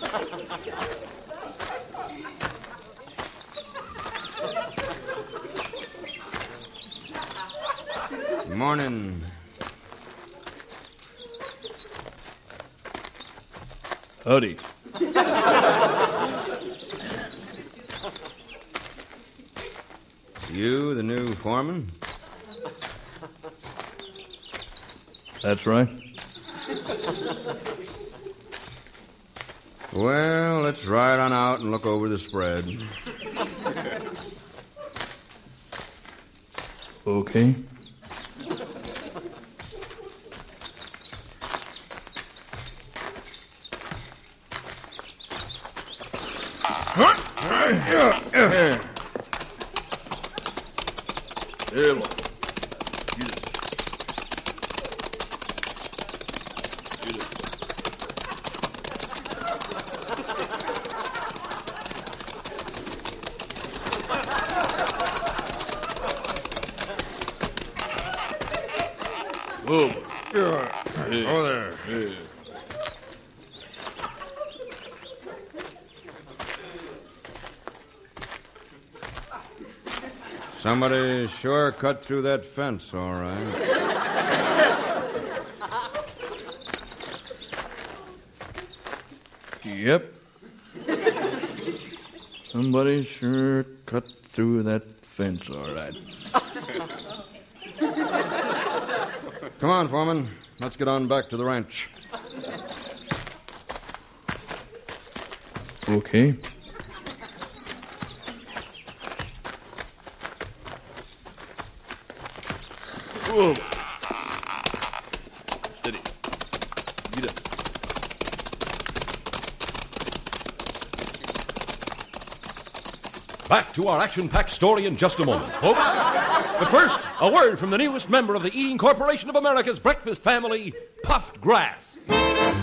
Morning. Howdy. You the new foreman? That's right. Well, let's ride on out and look over the spread. Okay. There, look. Get it. Get it. Whoa. Hey. Oh, there. Hey. Somebody sure cut through that fence, all right. Yep. Somebody sure cut through that fence, all right. Come on, foreman. Let's get on back to the ranch. Okay. Whoa. Steady. Get up. Back to our action-packed story in just a moment, folks. But first, a word from the newest member of the Eating Corporation of America's breakfast family, Puffed Grass.